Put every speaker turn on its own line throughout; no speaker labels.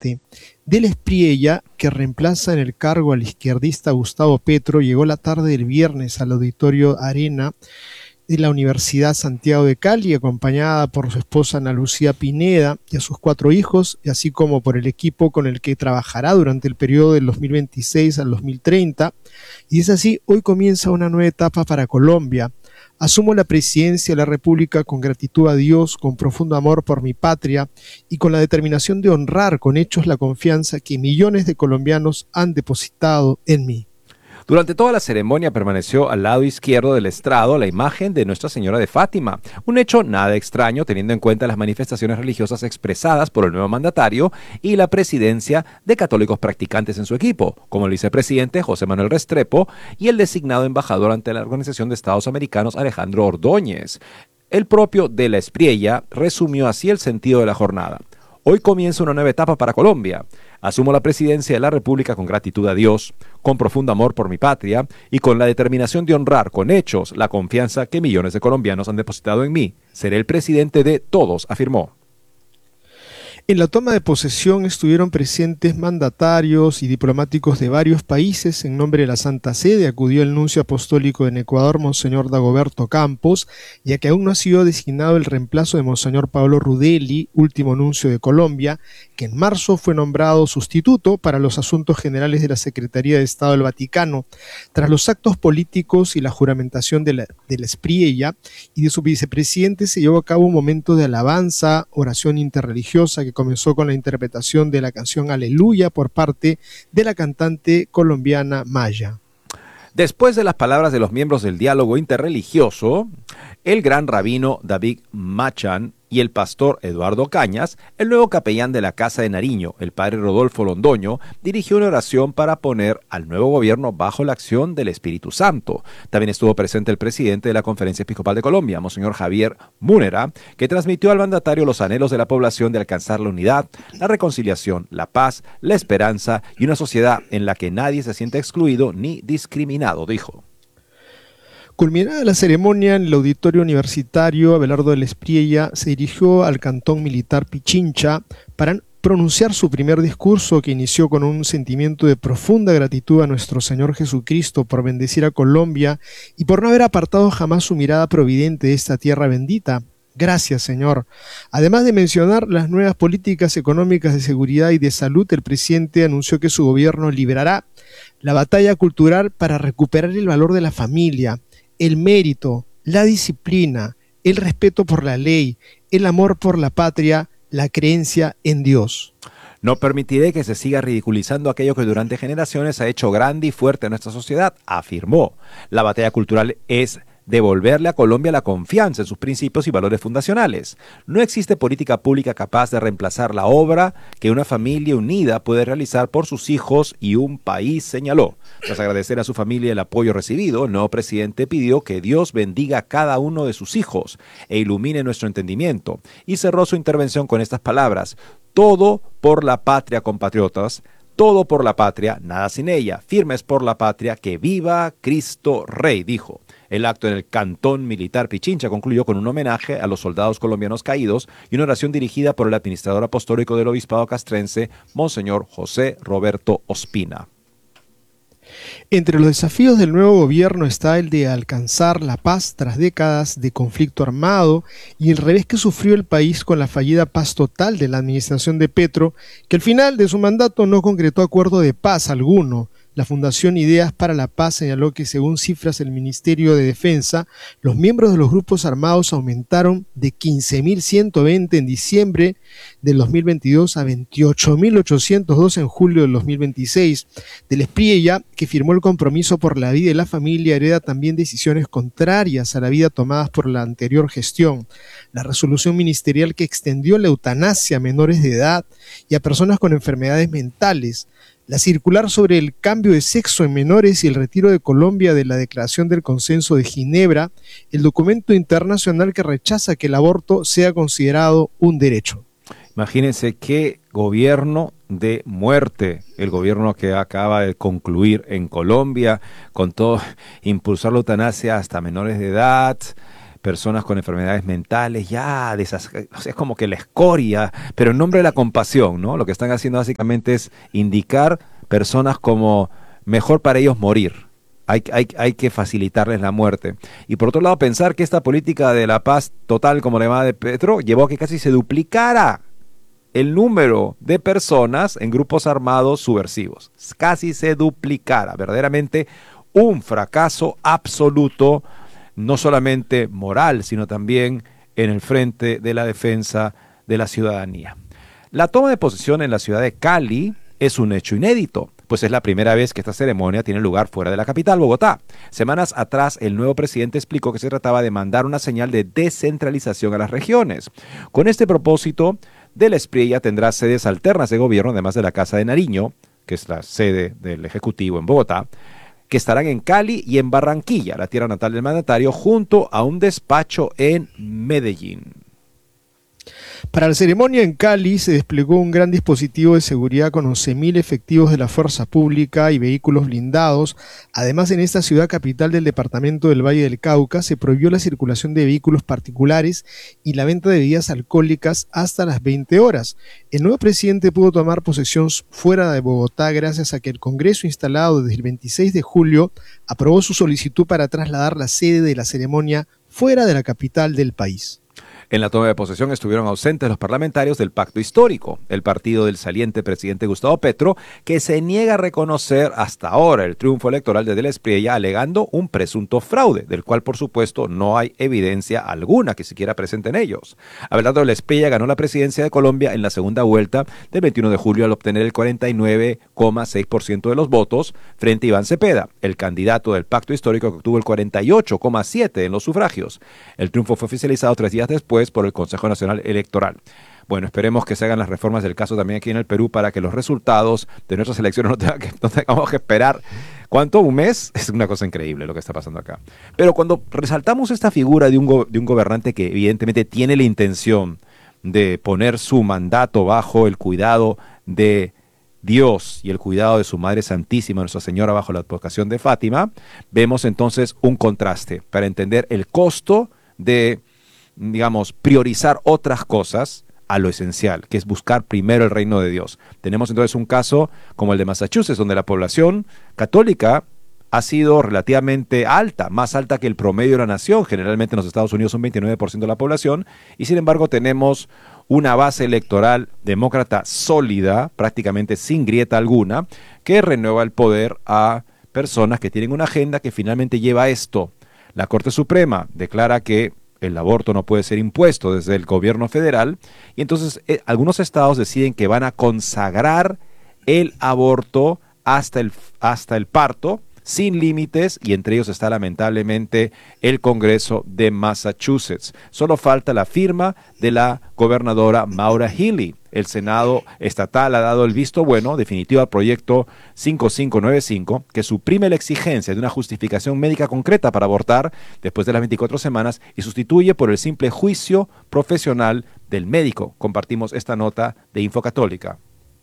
presidente del Espriella, que reemplaza en el cargo al izquierdista Gustavo Petro, llegó la tarde del viernes al Auditorio Arena de la Universidad Santiago de Cali, acompañada por su esposa Ana Lucía Pineda y a sus 4 hijos, y así como por el equipo con el que trabajará durante el periodo del 2026 al 2030. Y es así, hoy comienza una nueva etapa para Colombia. Asumo la presidencia de la República con gratitud a Dios, con profundo amor por mi patria y con la determinación de honrar con hechos la confianza que millones de colombianos han depositado en mí.
Durante toda la ceremonia permaneció al lado izquierdo del estrado la imagen de Nuestra Señora de Fátima, un hecho nada extraño teniendo en cuenta las manifestaciones religiosas expresadas por el nuevo mandatario y la presidencia de católicos practicantes en su equipo, como el vicepresidente José Manuel Restrepo y el designado embajador ante la Organización de Estados Americanos Alejandro Ordóñez. El propio de la Espriella resumió así el sentido de la jornada. Hoy comienza una nueva etapa para Colombia. Asumo la presidencia de la República con gratitud a Dios, con profundo amor por mi patria y con la determinación de honrar con hechos la confianza que millones de colombianos han depositado en mí. Seré el presidente de todos, afirmó.
En la toma de posesión estuvieron presentes mandatarios y diplomáticos de varios países. En nombre de la Santa Sede acudió el nuncio apostólico en Ecuador, Monseñor Dagoberto Campos, ya que aún no ha sido designado el reemplazo de Monseñor Pablo Rudelli, último nuncio de Colombia, que en marzo fue nombrado sustituto para los asuntos generales de la Secretaría de Estado del Vaticano. Tras los actos políticos y la juramentación de la Espriella y de su vicepresidente, se llevó a cabo un momento de alabanza, oración interreligiosa que comenzó con la interpretación de la canción Aleluya por parte de la cantante colombiana Maya.
Después de las palabras de los miembros del diálogo interreligioso, el gran rabino David Machan y el pastor Eduardo Cañas, el nuevo capellán de la Casa de Nariño, el padre Rodolfo Londoño, dirigió una oración para poner al nuevo gobierno bajo la acción del Espíritu Santo. También estuvo presente el presidente de la Conferencia Episcopal de Colombia, Monseñor Javier Múnera, que transmitió al mandatario los anhelos de la población de alcanzar la unidad, la reconciliación, la paz, la esperanza y una sociedad en la que nadie se sienta excluido ni discriminado, dijo.
Culminada la ceremonia en el auditorio universitario, Abelardo de la Espriella se dirigió al cantón militar Pichincha para pronunciar su primer discurso, que inició con un sentimiento de profunda gratitud a nuestro Señor Jesucristo por bendecir a Colombia y por no haber apartado jamás su mirada providente de esta tierra bendita. Gracias, Señor. Además de mencionar las nuevas políticas económicas de seguridad y de salud, el presidente anunció que su gobierno librará la batalla cultural para recuperar el valor de la familia, el mérito, la disciplina, el respeto por la ley, el amor por la patria, la creencia en Dios.
No permitiré que se siga ridiculizando aquello que durante generaciones ha hecho grande y fuerte a nuestra sociedad, afirmó. La batalla cultural es devolverle a Colombia la confianza en sus principios y valores fundacionales. No existe política pública capaz de reemplazar la obra que una familia unida puede realizar por sus hijos y un país, señaló. Tras agradecer a su familia el apoyo recibido, el nuevo presidente pidió que Dios bendiga a cada uno de sus hijos e ilumine nuestro entendimiento, y cerró su intervención con estas palabras: todo por la patria, compatriotas, todo por la patria, nada sin ella, firmes por la patria, que viva Cristo Rey, dijo. El acto en el cantón militar Pichincha concluyó con un homenaje a los soldados colombianos caídos y una oración dirigida por el administrador apostólico del obispado castrense, Monseñor José Roberto Ospina.
Entre los desafíos del nuevo gobierno está el de alcanzar la paz tras décadas de conflicto armado y el revés que sufrió el país con la fallida paz total de la administración de Petro, que al final de su mandato no concretó acuerdo de paz alguno. La Fundación Ideas para la Paz señaló que, según cifras del Ministerio de Defensa, los miembros de los grupos armados aumentaron de 15.120 en diciembre del 2022 a 28.802 en julio del 2026. Del Espriella, que firmó el compromiso por la vida y la familia, hereda también decisiones contrarias a la vida tomadas por la anterior gestión. La resolución ministerial que extendió la eutanasia a menores de edad y a personas con enfermedades mentales, la circular sobre el cambio de sexo en menores y el retiro de Colombia de la Declaración del Consenso de Ginebra, el documento internacional que rechaza que el aborto sea considerado un derecho.
Imagínense qué gobierno de muerte, el gobierno que acaba de concluir en Colombia, con todo, impulsar la eutanasia hasta menores de edad, personas con enfermedades mentales, o sea, es como que la escoria, pero en nombre de la compasión, ¿no? Lo que están haciendo básicamente es indicar personas como mejor para ellos morir. Hay que facilitarles la muerte. Y por otro lado, pensar que esta política de la paz total, como le llamaba de Petro, llevó a que casi se duplicara el número de personas en grupos armados subversivos. Casi se duplicara. Verdaderamente un fracaso absoluto, no solamente moral, sino también en el frente de la defensa de la ciudadanía. La toma de posesión en la ciudad de Cali es un hecho inédito, pues es la primera vez que esta ceremonia tiene lugar fuera de la capital, Bogotá. Semanas atrás, el nuevo presidente explicó que se trataba de mandar una señal de descentralización a las regiones. Con este propósito, Del Espriella tendrá sedes alternas de gobierno, además de la Casa de Nariño, que es la sede del Ejecutivo en Bogotá, que estarán en Cali y en Barranquilla, la tierra natal del mandatario, junto a un despacho en Medellín.
Para la ceremonia en Cali se desplegó un gran dispositivo de seguridad con 11.000 efectivos de la fuerza pública y vehículos blindados. Además, en esta ciudad capital del departamento del Valle del Cauca se prohibió la circulación de vehículos particulares y la venta de bebidas alcohólicas hasta las 20 horas. El nuevo presidente pudo tomar posesión fuera de Bogotá gracias a que el Congreso, instalado desde el 26 de julio, aprobó su solicitud para trasladar la sede de la ceremonia fuera de la capital del país.
En la toma de posesión estuvieron ausentes los parlamentarios del Pacto Histórico, el partido del saliente presidente Gustavo Petro, que se niega a reconocer hasta ahora el triunfo electoral de Del Espriella, alegando un presunto fraude, del cual por supuesto no hay evidencia alguna que siquiera presenten ellos. Abelardo Del Espriella ganó la presidencia de Colombia en la segunda vuelta del 21 de julio al obtener el 49,6% de los votos frente a Iván Cepeda, el candidato del Pacto Histórico, que obtuvo el 48,7% en los sufragios. El triunfo fue oficializado 3 días después por el Consejo Nacional Electoral. Bueno, esperemos que se hagan las reformas del caso también aquí en el Perú para que los resultados de nuestras elecciones no tengamos que esperar. ¿Cuánto? ¿Un mes? Es una cosa increíble lo que está pasando acá. Pero cuando resaltamos esta figura de un gobernante que evidentemente tiene la intención de poner su mandato bajo el cuidado de Dios y el cuidado de su Madre Santísima, Nuestra Señora, bajo la advocación de Fátima, vemos entonces un contraste para entender el costo de, digamos, priorizar otras cosas a lo esencial, que es buscar primero el reino de Dios. Tenemos entonces un caso como el de Massachusetts, donde la población católica ha sido relativamente alta, más alta que el promedio de la nación. Generalmente en los Estados Unidos un 29% de la población, y sin embargo tenemos una base electoral demócrata sólida, prácticamente sin grieta alguna, que renueva el poder a personas que tienen una agenda que finalmente lleva a esto. La Corte Suprema declara que el aborto no puede ser impuesto desde el gobierno federal, y entonces algunos estados deciden que van a consagrar el aborto hasta el parto, sin límites, y entre ellos está lamentablemente el Congreso de Massachusetts. Solo falta la firma de la gobernadora Maura Healey. El Senado estatal ha dado el visto bueno definitivo al proyecto 5595, que suprime la exigencia de una justificación médica concreta para abortar después de las 24 semanas y sustituye por el simple juicio profesional del médico. Compartimos esta nota de Infocatólica.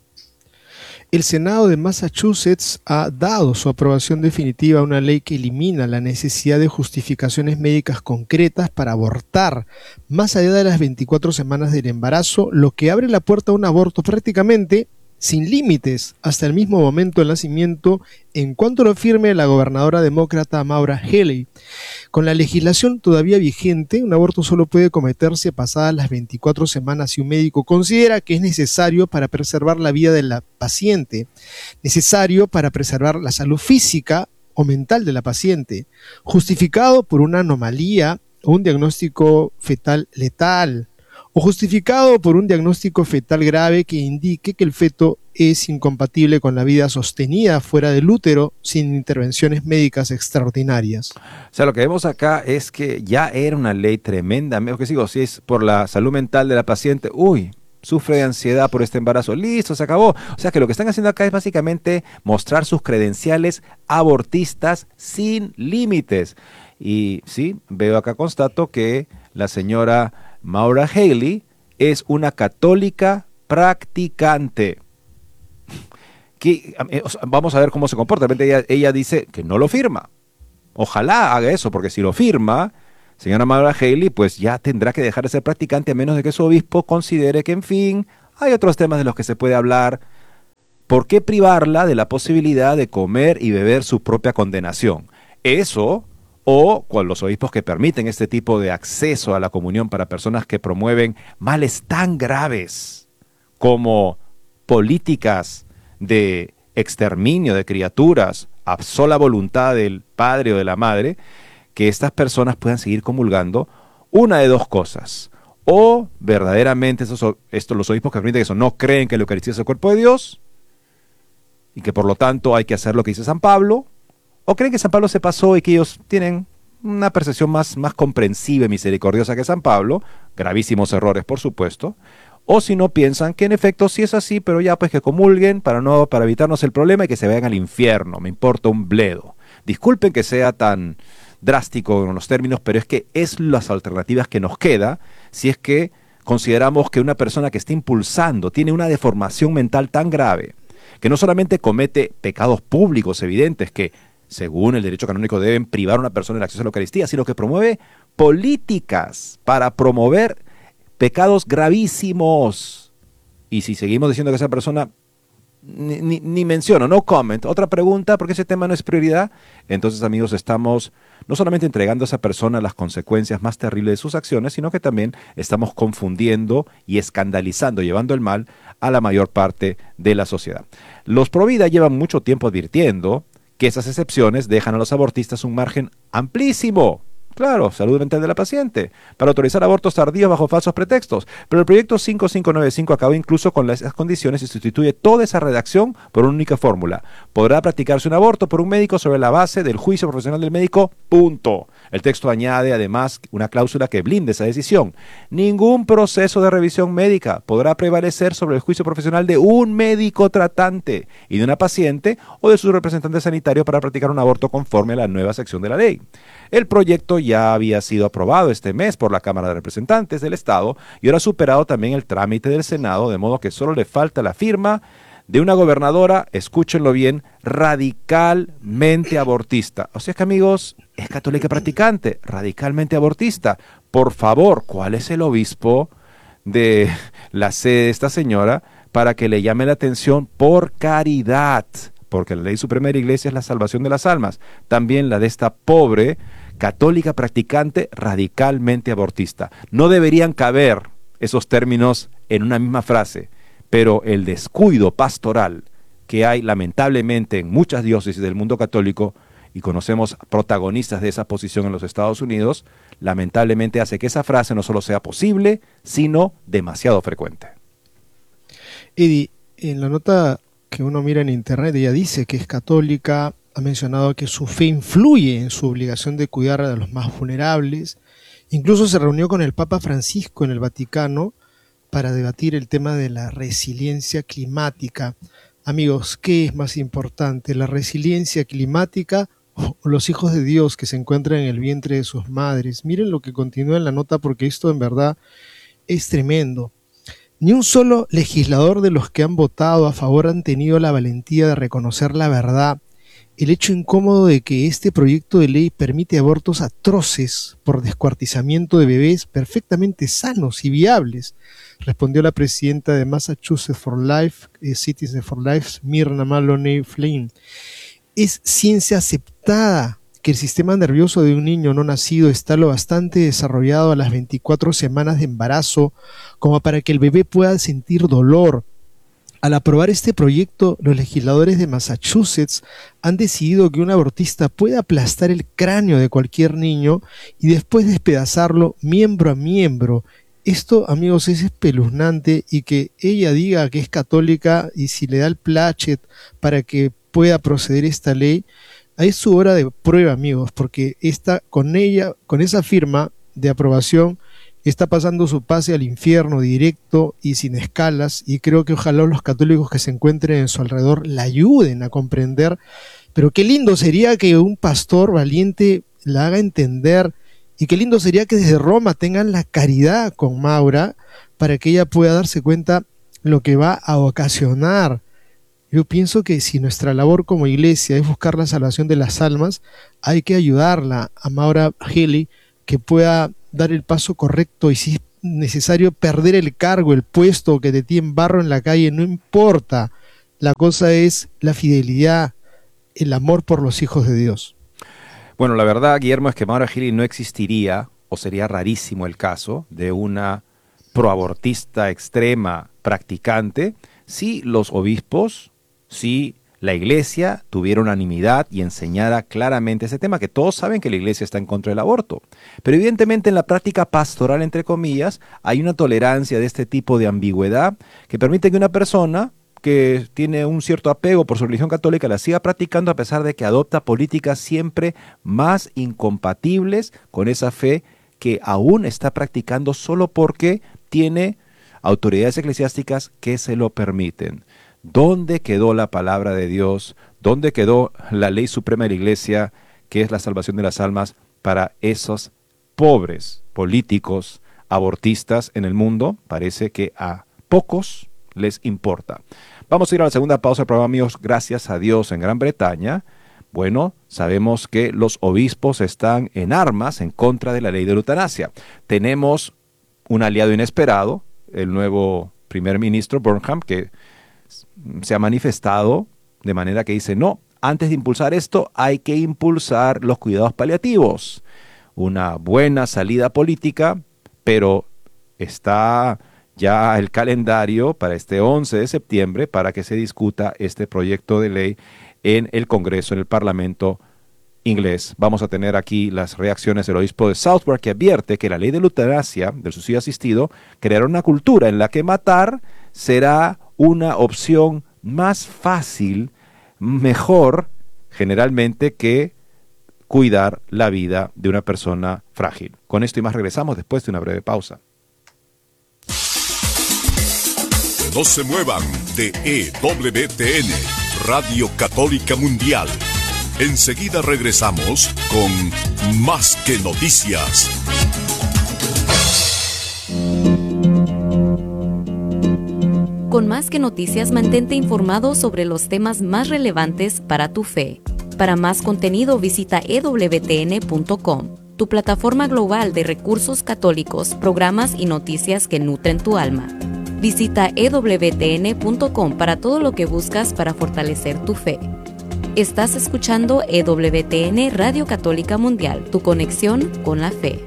El Senado de Massachusetts ha dado su aprobación definitiva a una ley que elimina la necesidad de justificaciones médicas concretas para abortar más allá de las 24 semanas del embarazo, lo que abre la puerta a un aborto prácticamente sin límites hasta el mismo momento del nacimiento, en cuanto lo firme la gobernadora demócrata Maura Healey. Con la legislación todavía vigente, un aborto solo puede cometerse pasadas las 24 semanas si un médico considera que es necesario para preservar la vida de la paciente, necesario para preservar la salud física o mental de la paciente, justificado por una anomalía o un diagnóstico fetal letal, o justificado por un diagnóstico fetal grave que indique que el feto es incompatible con la vida sostenida fuera del útero sin intervenciones médicas extraordinarias.
O sea, lo que vemos acá es que ya era una ley tremenda. Que sigo, si es por la salud mental de la paciente, sufre de ansiedad por este embarazo, listo, se acabó. O sea que lo que están haciendo acá es básicamente mostrar sus credenciales abortistas sin límites. Y sí, veo acá, constato que la señora Maura Healey es una católica practicante. Vamos a ver cómo se comporta. Ella dice que no lo firma. Ojalá haga eso, porque si lo firma, señora Maura Haley, pues ya tendrá que dejar de ser practicante a menos de que su obispo considere que, en fin, hay otros temas de los que se puede hablar. ¿Por qué privarla de la posibilidad de comer y beber su propia condenación? Eso, o con los obispos que permiten este tipo de acceso a la comunión para personas que promueven males tan graves como políticas de exterminio de criaturas a sola voluntad del padre o de la madre, que estas personas puedan seguir comulgando, una de dos cosas. O verdaderamente los obispos que permiten eso no creen que la Eucaristía es el cuerpo de Dios y que por lo tanto hay que hacer lo que dice San Pablo, o creen que San Pablo se pasó y que ellos tienen una percepción más comprensiva y misericordiosa que San Pablo, gravísimos errores por supuesto, o si no piensan que en efecto sí es así, pero ya pues que comulguen para evitarnos el problema y que se vayan al infierno, me importa un bledo. Disculpen que sea tan drástico en los términos, pero es que es las alternativas que nos queda si es que consideramos que una persona que está impulsando tiene una deformación mental tan grave, que no solamente comete pecados públicos evidentes que, según el derecho canónico, deben privar a una persona del acceso a la Eucaristía, sino que promueve políticas para promover pecados gravísimos. Y si seguimos diciendo que esa persona ni menciono, no comment, otra pregunta, porque ese tema no es prioridad, entonces, amigos, estamos no solamente entregando a esa persona las consecuencias más terribles de sus acciones, sino que también estamos confundiendo y escandalizando, llevando el mal a la mayor parte de la sociedad. Los Provida llevan mucho tiempo advirtiendo que esas excepciones dejan a los abortistas un margen amplísimo, claro, salud mental de la paciente, para autorizar abortos tardíos bajo falsos pretextos. Pero el proyecto 5595 acaba incluso con esas condiciones y sustituye toda esa redacción por una única fórmula. Podrá practicarse un aborto por un médico sobre la base del juicio profesional del médico, punto. El texto añade además una cláusula que blinde esa decisión. Ningún proceso de revisión médica podrá prevalecer sobre el juicio profesional de un médico tratante y de una paciente o de su representante sanitario para practicar un aborto conforme a la nueva sección de la ley. El proyecto ya había sido aprobado este mes por la Cámara de Representantes del Estado y ahora ha superado también el trámite del Senado, de modo que solo le falta la firma de una gobernadora, escúchenlo bien, radicalmente abortista. O sea que, amigos, es católica practicante, radicalmente abortista. Por favor, ¿cuál es el obispo de la sede de esta señora para que le llame la atención por caridad? Porque la ley suprema de la Iglesia es la salvación de las almas. También la de esta pobre católica practicante radicalmente abortista. No deberían caber esos términos en una misma frase, pero el descuido pastoral que hay lamentablemente en muchas diócesis del mundo católico, y conocemos protagonistas de esa posición en los Estados Unidos, lamentablemente hace que esa frase no solo sea posible, sino demasiado frecuente.
Eddie, en la nota que uno mira en internet, ella dice que es católica, ha mencionado que su fe influye en su obligación de cuidar a los más vulnerables, incluso se reunió con el Papa Francisco en el Vaticano para debatir el tema de la resiliencia climática. Amigos, ¿qué es más importante, la resiliencia climática o los hijos de Dios que se encuentran en el vientre de sus madres? Miren lo que continúa en la nota, porque esto en verdad es tremendo. Ni un solo legislador de los que han votado a favor han tenido la valentía de reconocer la verdad, el hecho incómodo de que este proyecto de ley permite abortos atroces por descuartizamiento de bebés perfectamente sanos y viables, respondió la presidenta de Massachusetts for Life, Citizens for Life, Myrna Maloney Flynn. Es ciencia aceptada que el sistema nervioso de un niño no nacido está lo bastante desarrollado a las 24 semanas de embarazo como para que el bebé pueda sentir dolor. Al aprobar este proyecto, los legisladores de Massachusetts han decidido que un abortista puede aplastar el cráneo de cualquier niño y después despedazarlo miembro a miembro. Esto, amigos, es espeluznante, y que ella diga que es católica y si le da el plachet para que pueda proceder esta ley, es su hora de prueba, amigos, porque con esa firma de aprobación, está pasando su pase al infierno directo y sin escalas, y creo que ojalá los católicos que se encuentren en su alrededor la ayuden a comprender. Pero qué lindo sería que un pastor valiente la haga entender, y qué lindo sería que desde Roma tengan la caridad con Maura para que ella pueda darse cuenta lo que va a ocasionar. Yo pienso que si nuestra labor como iglesia es buscar la salvación de las almas, hay que ayudarla a Maura Haley que pueda dar el paso correcto, y si es necesario perder el cargo, el puesto, que te tiren barro en la calle, no importa. La cosa es la fidelidad, el amor por los hijos de Dios.
Bueno, la verdad, Guillermo, es que Maura Healy no existiría, o sería rarísimo el caso, de una proabortista extrema practicante si los obispos, si la iglesia tuviera unanimidad y enseñara claramente ese tema, que todos saben que la iglesia está en contra del aborto. Pero evidentemente en la práctica pastoral, entre comillas, hay una tolerancia de este tipo de ambigüedad que permite que una persona que tiene un cierto apego por su religión católica la siga practicando a pesar de que adopta políticas siempre más incompatibles con esa fe que aún está practicando solo porque tiene autoridades eclesiásticas que se lo permiten. ¿Dónde quedó la palabra de Dios? ¿Dónde quedó la ley suprema de la iglesia, que es la salvación de las almas para esos pobres políticos abortistas en el mundo? Parece que a pocos les importa. Vamos a ir a la segunda pausa del programa, amigos. Gracias a Dios, en Gran Bretaña, bueno, sabemos que los obispos están en armas en contra de la ley de la eutanasia. Tenemos un aliado inesperado, el nuevo primer ministro Burnham, que se ha manifestado de manera que dice, no, antes de impulsar esto hay que impulsar los cuidados paliativos. Una buena salida política, pero está ya el calendario para este 11 de septiembre para que se discuta este proyecto de ley en el Congreso, en el Parlamento inglés. Vamos a tener aquí las reacciones del obispo de Southwark, que advierte que la ley de la eutanasia, del suicidio asistido, creará una cultura en la que matar será una opción más fácil, mejor generalmente, que cuidar la vida de una persona frágil. Con esto y más regresamos después de una breve pausa.
No se muevan de EWTN, Radio Católica Mundial. Enseguida regresamos con Más que Noticias.
Con Más que Noticias, mantente informado sobre los temas más relevantes para tu fe. Para más contenido, visita ewtn.com, tu plataforma global de recursos católicos, programas y noticias que nutren tu alma. Visita ewtn.com para todo lo que buscas para fortalecer tu fe. Estás escuchando EWTN Radio Católica Mundial, tu conexión con la fe.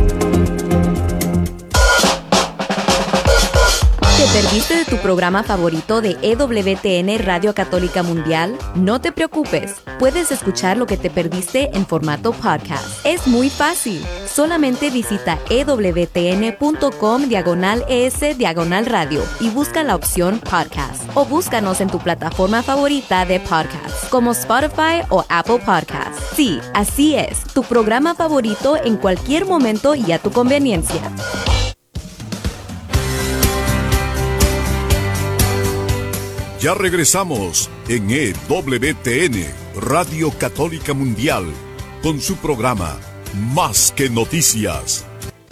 ¿Te perdiste de tu programa favorito de EWTN Radio Católica Mundial? No te preocupes, puedes escuchar lo que te perdiste en formato podcast. Es muy fácil. Solamente visita ewtn.com/es/radio y busca la opción podcast. O búscanos en tu plataforma favorita de podcast, como Spotify o Apple Podcasts. Sí, así es, tu programa favorito en cualquier momento y a tu conveniencia.
Ya regresamos en EWTN, Radio Católica Mundial, con su programa Más que Noticias.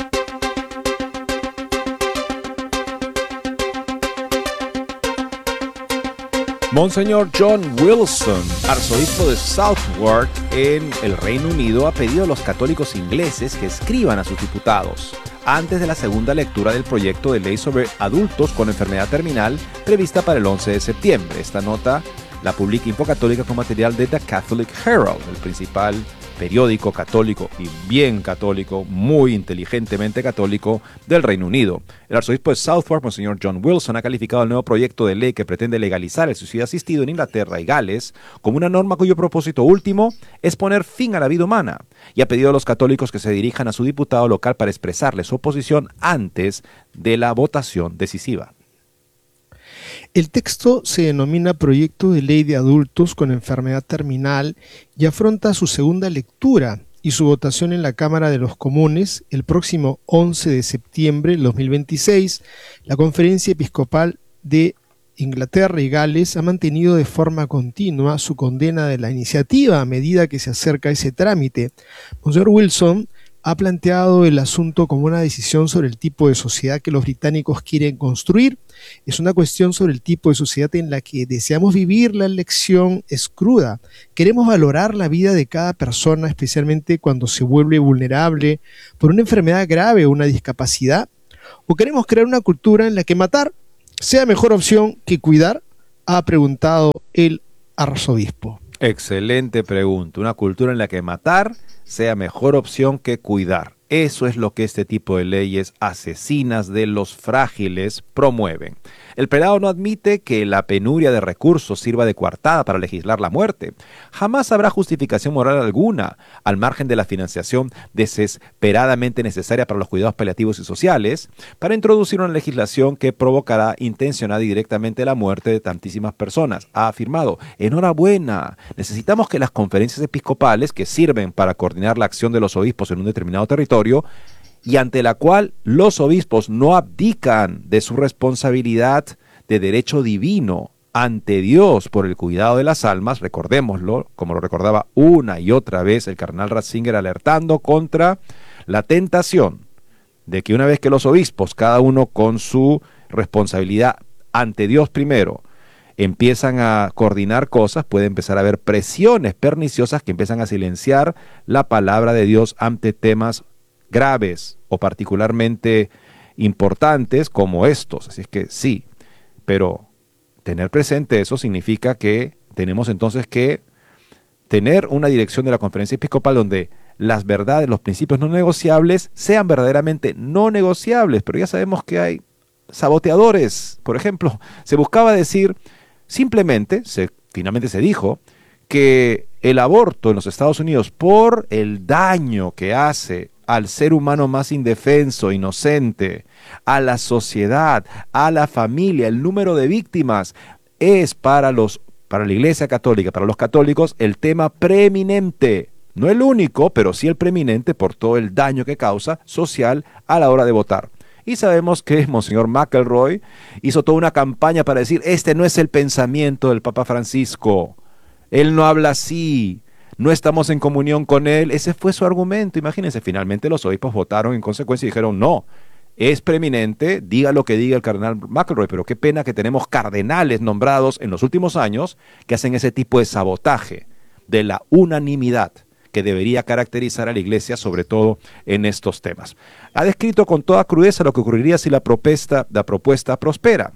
Monseñor John Wilson, arzobispo de Southwark en el Reino Unido, ha pedido a los católicos ingleses que escriban a sus diputados antes de la segunda lectura del proyecto de ley sobre adultos con enfermedad terminal prevista para el 11 de septiembre. Esta nota la publica Infocatólica con material de The Catholic Herald, el principal periódico católico y bien católico, muy inteligentemente católico del Reino Unido. El arzobispo de Southwark, Monseñor John Wilson, ha calificado el nuevo proyecto de ley que pretende legalizar el suicidio asistido en Inglaterra y Gales como una norma cuyo propósito último es poner fin a la vida humana, y ha pedido a los católicos que se dirijan a su diputado local para expresarle su oposición antes de la votación decisiva.
El texto se denomina Proyecto de Ley de Adultos con Enfermedad Terminal y afronta su segunda lectura y su votación en la Cámara de los Comunes el próximo 11 de septiembre del 2026. La Conferencia Episcopal de Inglaterra y Gales ha mantenido de forma continua su condena de la iniciativa a medida que se acerca ese trámite. Monseñor Wilson ha planteado el asunto como una decisión sobre el tipo de sociedad que los británicos quieren construir. Es una cuestión sobre el tipo de sociedad en la que deseamos vivir. La elección es cruda. Queremos valorar la vida de cada persona, especialmente cuando se vuelve vulnerable por una enfermedad grave o una discapacidad. ¿O queremos crear una cultura en la que matar sea mejor opción que cuidar?, ha preguntado el arzobispo.
Excelente pregunta. Una cultura en la que matar sea mejor opción que cuidar. Eso es lo que este tipo de leyes asesinas de los frágiles promueven. El prelado no admite que la penuria de recursos sirva de coartada para legislar la muerte. Jamás habrá justificación moral alguna, al margen de la financiación desesperadamente necesaria para los cuidados paliativos y sociales, para introducir una legislación que provocará intencionada y directamente la muerte de tantísimas personas. Ha afirmado: enhorabuena, necesitamos que las conferencias episcopales, que sirven para coordinar la acción de los obispos en un determinado territorio, y ante la cual los obispos no abdican de su responsabilidad de derecho divino ante Dios por el cuidado de las almas, recordémoslo, como lo recordaba una y otra vez el cardenal Ratzinger, alertando contra la tentación de que una vez que los obispos, cada uno con su responsabilidad ante Dios primero, empiezan a coordinar cosas, puede empezar a haber presiones perniciosas que empiezan a silenciar la palabra de Dios ante temas graves o particularmente importantes como estos. Así es que sí, pero tener presente eso significa que tenemos entonces que tener una dirección de la conferencia episcopal donde las verdades, los principios no negociables sean verdaderamente no negociables. Pero ya sabemos que hay saboteadores. Por ejemplo, se buscaba decir simplemente, finalmente se dijo que el aborto en los Estados Unidos, por el daño que hace al ser humano más indefenso, inocente, a la sociedad, a la familia, el número de víctimas, es para la Iglesia Católica, para los católicos, el tema preeminente. No el único, pero sí el preeminente por todo el daño que causa social a la hora de votar. Y sabemos que Monseñor McElroy hizo toda una campaña para decir: este no es el pensamiento del Papa Francisco. Él no habla así. No estamos en comunión con él. Ese fue su argumento. Imagínense, finalmente los obispos votaron en consecuencia y dijeron: no, es preeminente, diga lo que diga el cardenal McElroy, pero qué pena que tenemos cardenales nombrados en los últimos años que hacen ese tipo de sabotaje de la unanimidad que debería caracterizar a la Iglesia, sobre todo en estos temas. Ha descrito con toda crudeza lo que ocurriría si la propuesta prospera.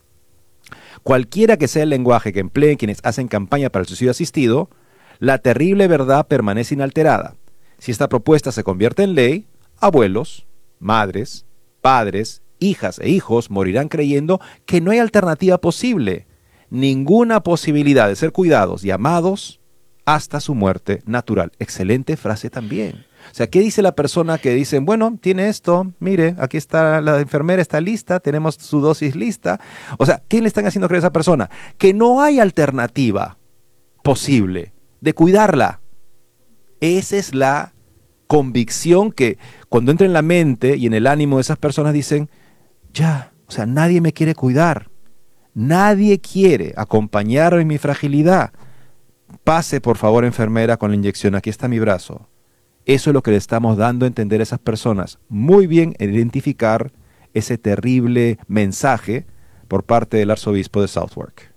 Cualquiera que sea el lenguaje que empleen quienes hacen campaña para el suicidio asistido, la terrible verdad permanece inalterada. Si esta propuesta se convierte en ley, abuelos, madres, padres, hijas e hijos morirán creyendo que no hay alternativa posible, ninguna posibilidad de ser cuidados y amados hasta su muerte natural. Excelente frase también. O sea, ¿qué dice la persona que dice: bueno, tiene esto, mire, aquí está la enfermera, está lista, tenemos su dosis lista? O sea, ¿qué le están haciendo creer a esa persona? Que no hay alternativa posible de cuidarla. Esa es la convicción que cuando entra en la mente y en el ánimo de esas personas dicen: ya, o sea, nadie me quiere cuidar, nadie quiere acompañarme en mi fragilidad. Pase por favor, enfermera, con la inyección, aquí está mi brazo. Eso es lo que le estamos dando a entender a esas personas. Muy bien identificar ese terrible mensaje por parte del arzobispo de Southwark.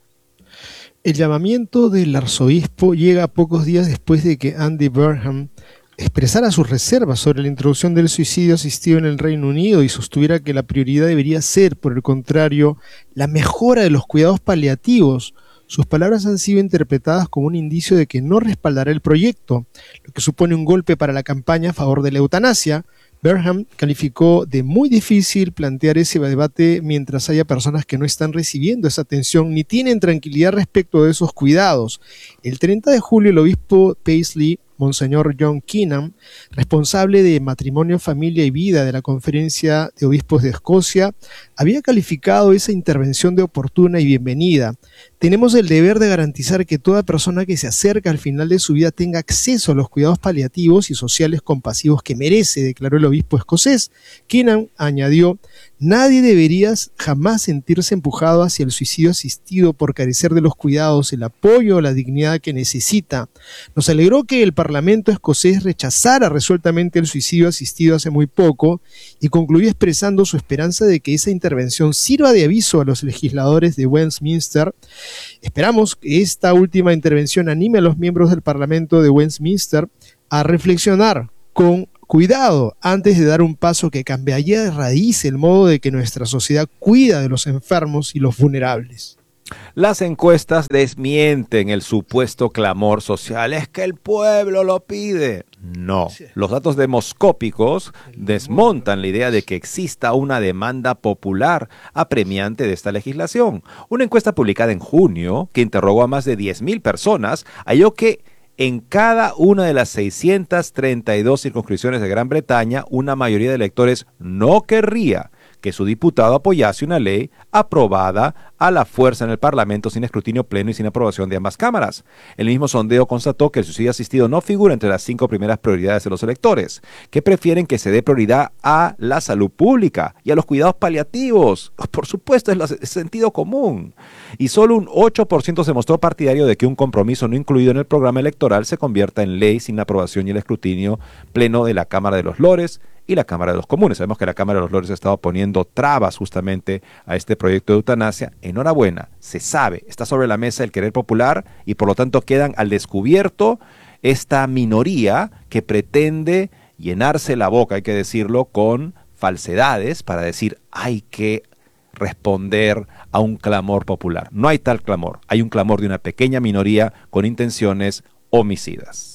El llamamiento del arzobispo llega pocos días después de que Andy Burnham expresara sus reservas sobre la introducción del suicidio asistido en el Reino Unido y sostuviera que la prioridad debería ser, por el contrario, la mejora de los cuidados paliativos. Sus palabras han sido interpretadas como un indicio de que no respaldará el proyecto, lo que supone un golpe para la campaña a favor de la eutanasia. Burnham calificó de muy difícil plantear ese debate mientras haya personas que no están recibiendo esa atención ni tienen tranquilidad respecto de esos cuidados. El 30 de julio, el obispo Paisley, Monseñor John Keenan, responsable de Matrimonio, Familia y Vida de la Conferencia de Obispos de Escocia, había calificado esa intervención de oportuna y bienvenida. tenemos el deber de garantizar que toda persona que se acerca al final de su vida tenga acceso a los cuidados paliativos y sociales compasivos que merece, declaró el obispo escocés, quien añadió: nadie debería jamás sentirse empujado hacia el suicidio asistido por carecer de los cuidados, el apoyo o la dignidad que necesita. Nos alegró que el Parlamento escocés rechazara resueltamente el suicidio asistido hace muy poco y concluyó expresando su esperanza de que esa intervención sirva de aviso a los legisladores de Westminster. Esperamos que esta última intervención anime a los miembros del Parlamento de Westminster a reflexionar con cuidado antes de dar un paso que cambiaría de raíz el modo de que nuestra sociedad cuida de los enfermos y los vulnerables.
Las encuestas desmienten el supuesto clamor social. Es que el pueblo lo pide. No, los datos demoscópicos desmontan la idea de que exista una demanda popular apremiante de esta legislación. Una encuesta publicada en junio, que interrogó a más de 10,000 personas, halló que en cada una de las 632 circunscripciones de Gran Bretaña, una mayoría de electores no querría que su diputado apoyase una ley aprobada a la fuerza en el Parlamento sin escrutinio pleno y sin aprobación de ambas cámaras. El mismo sondeo constató que el suicidio asistido no figura entre las 5 primeras prioridades de los electores, que prefieren que se dé prioridad a la salud pública y a los cuidados paliativos. Por supuesto, es sentido común. Y solo un 8% se mostró partidario de que un compromiso no incluido en el programa electoral se convierta en ley sin la aprobación y el escrutinio pleno de la Cámara de los Lores y la Cámara de los Comunes. Sabemos que la Cámara de los Lores ha estado poniendo trabas justamente a este proyecto de eutanasia. Enhorabuena, se sabe, está sobre la mesa el querer popular y por lo tanto quedan al descubierto esta minoría que pretende llenarse la boca, hay que decirlo, con falsedades para decir hay que responder a un clamor popular. No hay tal clamor, hay un clamor de una pequeña minoría con intenciones homicidas.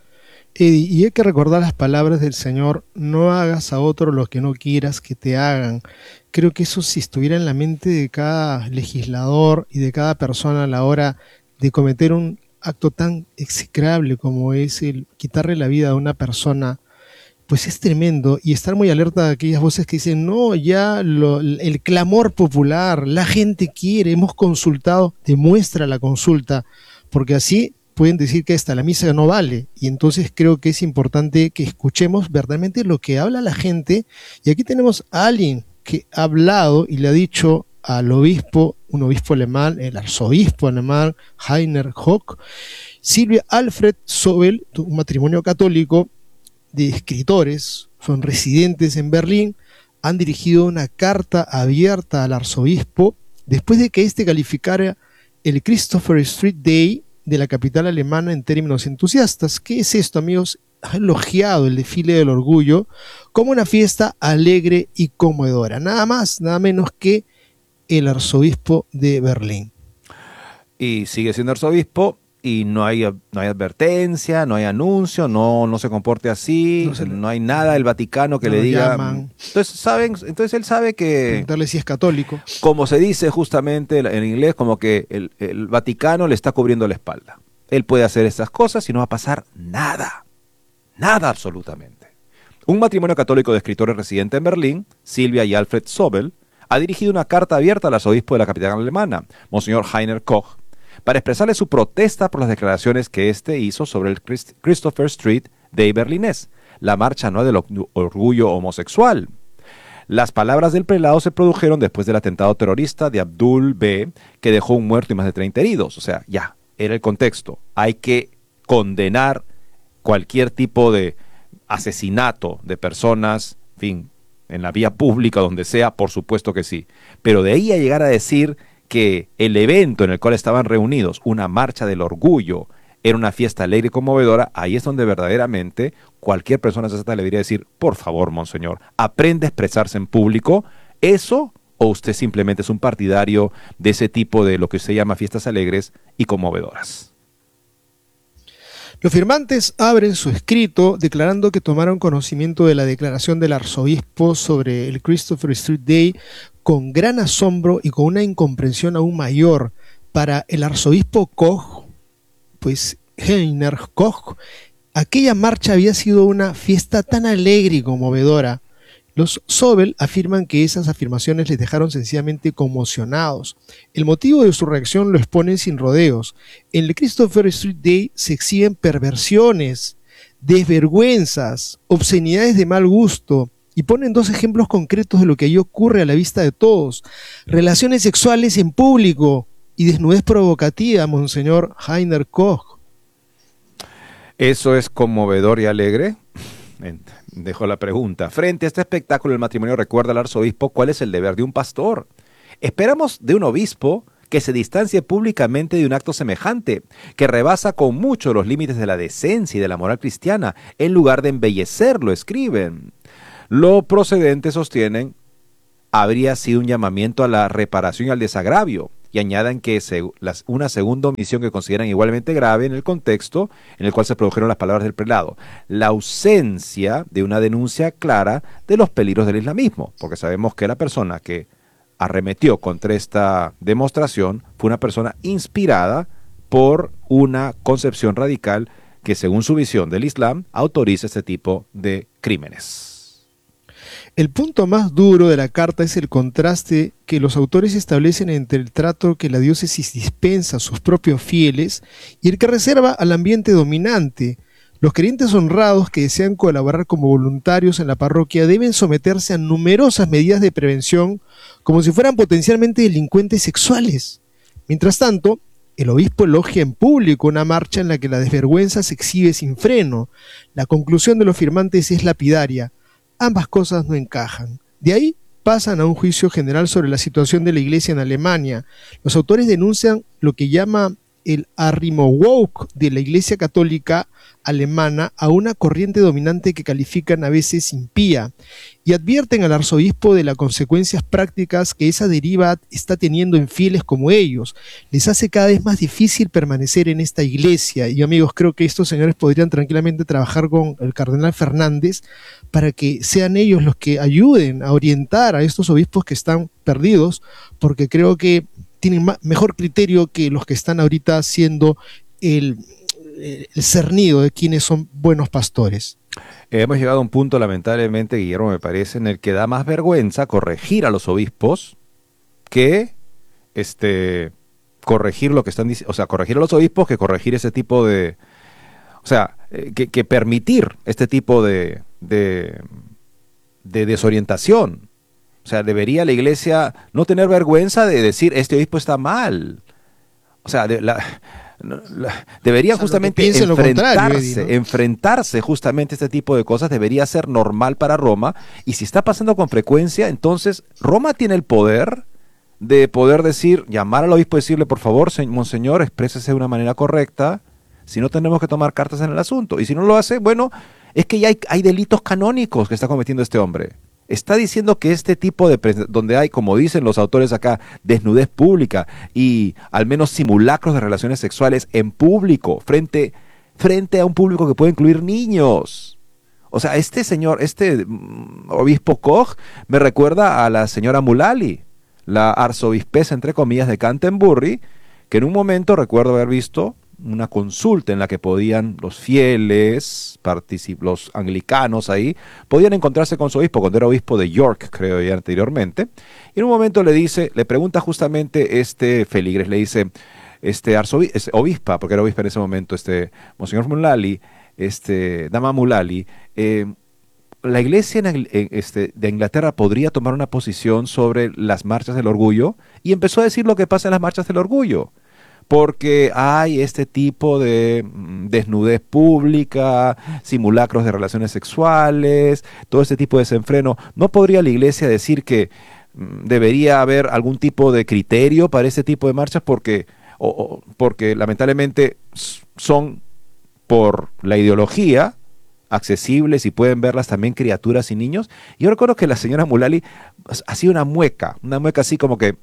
Y hay que recordar las palabras del Señor: no hagas a otro lo que no quieras que te hagan. Creo que eso, si estuviera en la mente de cada legislador y de cada persona a la hora de cometer un acto tan execrable como es el quitarle la vida a una persona, pues es tremendo. Y estar muy alerta de aquellas voces que dicen: no, ya el clamor popular, la gente quiere, hemos consultado. Demuestra la consulta, porque así pueden decir que hasta la misa no vale, y entonces creo que es importante que escuchemos verdaderamente lo que habla la gente. Y aquí tenemos a alguien que ha hablado y le ha dicho al obispo, un obispo alemán, el arzobispo alemán Heiner Koch: Silvia Alfred Sobel, un matrimonio católico de escritores, son residentes en Berlín, han dirigido una carta abierta al arzobispo después de que éste calificara el Christopher Street Day de la capital alemana en términos entusiastas. ¿Qué es esto, amigos? Ha elogiado el desfile del orgullo como una fiesta alegre y conmovedora. Nada más, nada menos que el arzobispo de Berlín.
Y sigue siendo arzobispo y no hay advertencia, no hay anuncio, no se comporte así, no hay nada del Vaticano que le diga.
Llaman.
Entonces él sabe que,
Preguntarle si es católico.
como se dice justamente en inglés, como que el Vaticano le está cubriendo la espalda. Él puede hacer estas cosas y no va a pasar nada. Nada absolutamente. Un matrimonio católico de escritores residente en Berlín, Silvia y Alfred Sobel, ha dirigido una carta abierta al arzobispo de la capital alemana, Monseñor Heiner Koch, para expresarle su protesta por las declaraciones que éste hizo sobre el Christopher Street Day berlinés, la marcha anual del orgullo homosexual. Las palabras del prelado se produjeron después del atentado terrorista de Abdul B., que dejó un muerto y más de 30 heridos. O sea, ya, era el contexto. Hay que condenar cualquier tipo de asesinato de personas, en fin, en la vía pública, donde sea, por supuesto que sí. Pero de ahí a llegar a decir que el evento en el cual estaban reunidos, una marcha del orgullo, era una fiesta alegre y conmovedora, ahí es donde verdaderamente cualquier persona sensata le debería decir: por favor, monseñor, aprende a expresarse en público. ¿Eso o usted simplemente es un partidario de ese tipo de lo que se llama fiestas alegres y conmovedoras?
Los firmantes abren su escrito declarando que tomaron conocimiento de la declaración del arzobispo sobre el Christopher Street Day con gran asombro y con una incomprensión aún mayor. Para el arzobispo Koch, pues Heiner Koch, aquella marcha había sido una fiesta tan alegre y conmovedora Los Sobel afirman que esas afirmaciones les dejaron sencillamente conmocionados. El motivo de su reacción lo exponen sin rodeos. En el Christopher Street Day se exhiben perversiones, desvergüenzas, obscenidades de mal gusto, y ponen dos ejemplos concretos de lo que allí ocurre a la vista de todos: relaciones sexuales en público y desnudez provocativa, Monseñor Heiner Koch.
¿Eso es conmovedor y alegre? Dejo la pregunta. Frente a este espectáculo del matrimonio, recuerda al arzobispo cuál es el deber de un pastor. Esperamos de un obispo que se distancie públicamente de un acto semejante, que rebasa con mucho los límites de la decencia y de la moral cristiana, en lugar de embellecerlo, escriben. Lo procedente, sostienen, habría sido un llamamiento a la reparación y al desagravio, y añaden que una segunda omisión que consideran igualmente grave en el contexto en el cual se produjeron las palabras del prelado: la ausencia de una denuncia clara de los peligros del islamismo, porque sabemos que la persona que arremetió contra esta demostración fue una persona inspirada por una concepción radical que, según su visión del Islam, autoriza este tipo de crímenes.
El punto más duro de la carta es el contraste que los autores establecen entre el trato que la diócesis dispensa a sus propios fieles y el que reserva al ambiente dominante. Los creyentes honrados que desean colaborar como voluntarios en la parroquia deben someterse a numerosas medidas de prevención como si fueran potencialmente delincuentes sexuales. Mientras tanto, el obispo elogia en público una marcha en la que la desvergüenza se exhibe sin freno. La conclusión de los firmantes es lapidaria: ambas cosas no encajan. De ahí pasan a un juicio general sobre la situación de la Iglesia en Alemania. Los autores denuncian lo que llama el Arrimowok de la Iglesia Católica alemana a una corriente dominante que califican a veces impía, y advierten al arzobispo de las consecuencias prácticas que esa deriva está teniendo en fieles como ellos. Les hace cada vez más difícil permanecer en esta iglesia, y amigos, creo que estos señores podrían tranquilamente trabajar con el cardenal Fernández para que sean ellos los que ayuden a orientar a estos obispos que están perdidos, porque creo que tienen mejor criterio que los que están ahorita siendo el cernido de quienes son buenos pastores.
Hemos llegado a un punto, lamentablemente, Guillermo, me parece, en el que da más vergüenza corregir a los obispos que corregir lo que están diciendo. O sea, corregir a los obispos que corregir ese tipo de... O sea, que permitir este tipo de desorientación. O sea, debería la iglesia no tener vergüenza de decir: este obispo está mal. O sea, debería justamente enfrentarse justamente a este tipo de cosas. Debería ser normal para Roma, y si está pasando con frecuencia, entonces Roma tiene el poder de poder decir, llamar al obispo y decirle: por favor, monseñor, exprésese de una manera correcta, si no tenemos que tomar cartas en el asunto. Y si no lo hace, bueno, es que ya hay delitos canónicos que está cometiendo este hombre. Está diciendo que este tipo de donde hay, como dicen los autores acá, desnudez pública y al menos simulacros de relaciones sexuales en público, frente a un público que puede incluir niños. O sea, este obispo Koch me recuerda a la señora Mullally, la arzobispesa, entre comillas, de Canterbury, que en un momento recuerdo haber visto una consulta en la que podían los fieles, los anglicanos ahí, podían encontrarse con su obispo, cuando era obispo de York, creo ya anteriormente, y en un momento le pregunta justamente feligres, le dice, obispa, porque era obispa en ese momento, monseñor Mullally, dama Mullally, la iglesia de Inglaterra podría tomar una posición sobre las marchas del orgullo, y empezó a decir lo que pasa en las marchas del orgullo. Porque hay este tipo de desnudez pública, simulacros de relaciones sexuales, todo este tipo de desenfreno. ¿No podría la iglesia decir que debería haber algún tipo de criterio para este tipo de marchas? Porque lamentablemente son, por la ideología, accesibles y pueden verlas también criaturas y niños. Yo recuerdo que la señora Mullally hacía una mueca así como que...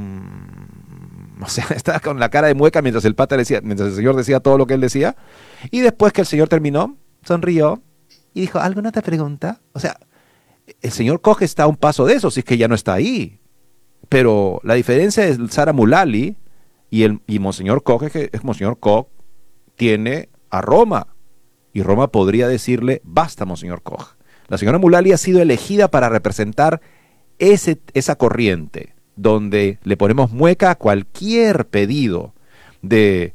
O sea, estaba con la cara de mueca mientras el señor decía todo lo que él decía. Y después que el señor terminó, sonrió y dijo: ¿alguna otra pregunta? O sea, el señor Koch está a un paso de eso, si es que ya no está ahí. Pero la diferencia de Sara Mullally y Monseñor Koch es que Monseñor Koch tiene a Roma. Y Roma podría decirle: basta, Monseñor Koch. La señora Mulally ha sido elegida para representar esa corriente, donde le ponemos mueca a cualquier pedido de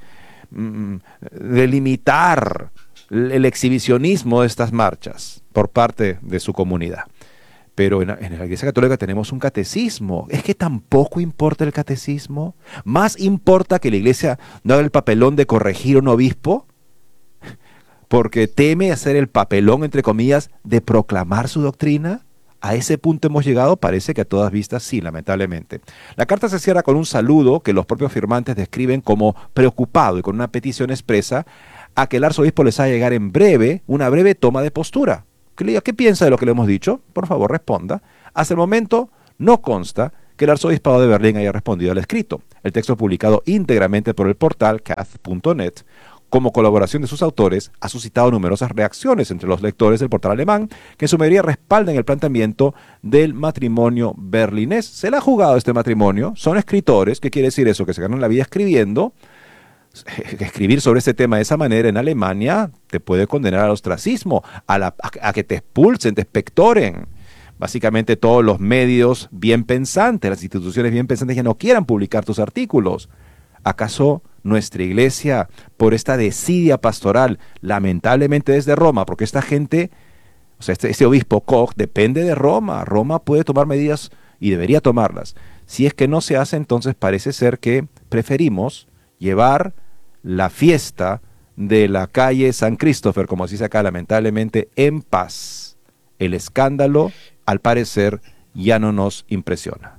limitar el exhibicionismo de estas marchas por parte de su comunidad. Pero en la Iglesia Católica tenemos un catecismo. ¿Es que tampoco importa el catecismo? ¿Más importa que la Iglesia no haga el papelón de corregir a un obispo? Porque teme hacer el papelón, entre comillas, de proclamar su doctrina. A ese punto hemos llegado, parece que a todas vistas sí, lamentablemente. La carta se cierra con un saludo que los propios firmantes describen como preocupado y con una petición expresa a que el arzobispo les haga llegar en breve una breve toma de postura. ¿Qué piensa de lo que le hemos dicho? Por favor, responda. Hasta el momento no consta que el arzobispado de Berlín haya respondido al escrito. El texto publicado íntegramente por el portal cath.net como colaboración de sus autores, ha suscitado numerosas reacciones entre los lectores del portal alemán, que en su mayoría respaldan el planteamiento del matrimonio berlinés. Se le ha jugado este matrimonio, son escritores. ¿Qué quiere decir eso? Que se ganan la vida escribiendo. Escribir sobre este tema de esa manera en Alemania te puede condenar al ostracismo, a que te expulsen, te expectoren. Básicamente todos los medios bien pensantes, las instituciones bien pensantes ya no quieran publicar tus artículos. ¿Acaso nuestra iglesia, por esta desidia pastoral, lamentablemente desde Roma, porque esta gente, o sea, este obispo Koch depende de Roma, Roma puede tomar medidas y debería tomarlas? Si es que no se hace, entonces parece ser que preferimos llevar la fiesta de la calle San Christopher, como se dice acá, lamentablemente, en paz. El escándalo, al parecer, ya no nos impresiona.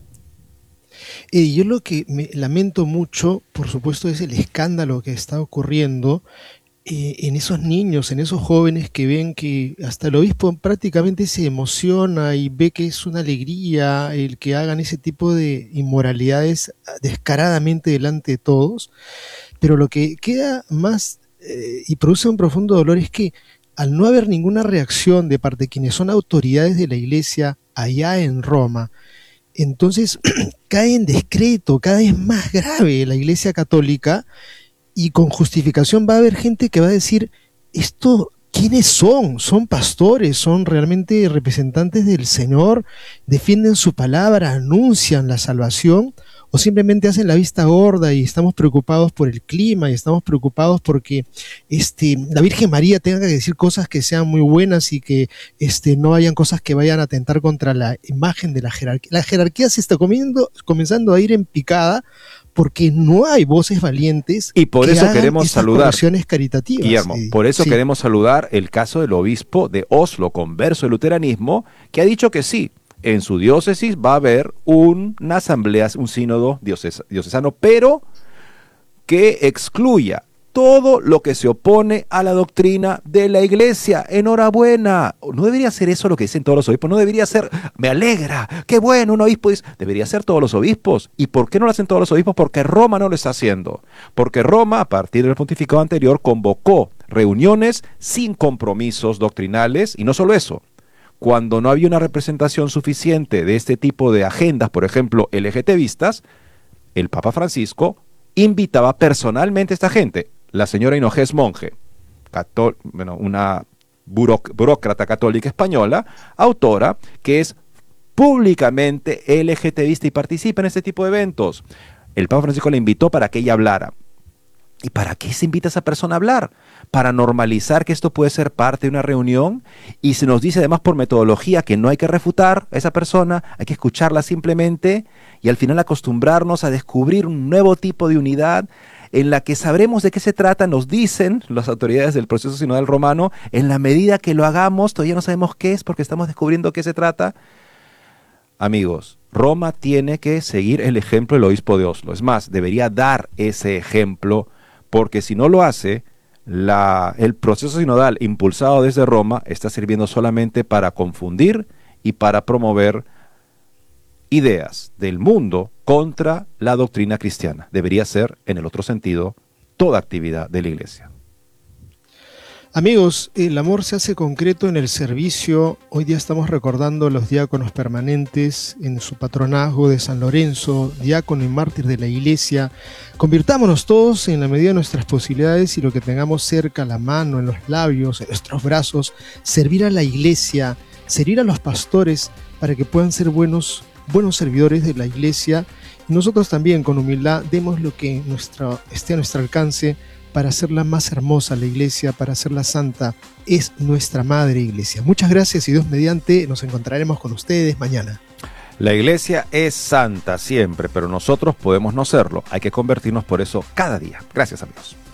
Yo lo que me lamento mucho, por supuesto, es el escándalo que está ocurriendo en esos niños, en esos jóvenes que ven que hasta el obispo prácticamente se emociona y ve que es una alegría el que hagan ese tipo de inmoralidades descaradamente delante de todos. Pero lo que queda más y produce un profundo dolor es que al no haber ninguna reacción de parte de quienes son autoridades de la iglesia allá en Roma, entonces cae en descrédito cada vez más grave la Iglesia Católica, y con justificación va a haber gente que va a decir, esto, ¿quiénes son? ¿Son pastores? ¿Son realmente representantes del Señor? ¿Defienden su palabra? ¿Anuncian la salvación? ¿O simplemente hacen la vista gorda y estamos preocupados por el clima y estamos preocupados porque la Virgen María tenga que decir cosas que sean muy buenas y que no hayan cosas que vayan a atentar contra la imagen de la jerarquía? La jerarquía se está comenzando a ir en picada porque no hay voces valientes.
Y por eso queremos saludar,
caritativas.
Guillermo, por eso queremos saludar el caso del obispo de Oslo, converso del luteranismo, que ha dicho que sí, en su diócesis va a haber una asamblea, un sínodo diocesano, pero que excluya todo lo que se opone a la doctrina de la iglesia. Enhorabuena. No debería ser eso lo que dicen todos los obispos. No debería ser, me alegra, qué bueno, un obispo dice. Debería ser todos los obispos. ¿Y por qué no lo hacen todos los obispos? Porque Roma no lo está haciendo. Porque Roma, a partir del pontificado anterior, convocó reuniones sin compromisos doctrinales. Y no solo eso, cuando no había una representación suficiente de este tipo de agendas, por ejemplo, LGTBistas, el Papa Francisco invitaba personalmente a esta gente. La señora Hinojés Monge, una burócrata católica española, autora, que es públicamente LGTBista y participa en este tipo de eventos. El Papa Francisco la invitó para que ella hablara. ¿Y para qué se invita a esa persona a hablar? Para normalizar que esto puede ser parte de una reunión, y se nos dice además por metodología que no hay que refutar a esa persona, hay que escucharla simplemente y al final acostumbrarnos a descubrir un nuevo tipo de unidad en la que sabremos de qué se trata. Nos dicen las autoridades del proceso sinodal romano, en la medida que lo hagamos todavía no sabemos qué es porque estamos descubriendo qué se trata. Amigos, Roma tiene que seguir el ejemplo del obispo de Oslo. Es más, debería dar ese ejemplo, porque si no lo hace, el proceso sinodal impulsado desde Roma está sirviendo solamente para confundir y para promover ideas del mundo contra la doctrina cristiana. Debería ser, en el otro sentido, toda actividad de la Iglesia.
Amigos, el amor se hace concreto en el servicio. Hoy día estamos recordando a los diáconos permanentes en su patronazgo de San Lorenzo, diácono y mártir de la Iglesia. Convirtámonos todos en la medida de nuestras posibilidades y lo que tengamos cerca, a la mano, en los labios, en nuestros brazos, servir a la Iglesia servir a los pastores para que puedan ser buenos servidores de la iglesia. Y nosotros también, con humildad, demos lo que esté a nuestro alcance para hacerla más hermosa la iglesia, para hacerla santa. Es nuestra madre iglesia. Muchas gracias y Dios mediante nos encontraremos con ustedes mañana.
La iglesia es santa siempre, pero nosotros podemos no serlo. Hay que convertirnos por eso cada día. Gracias, amigos.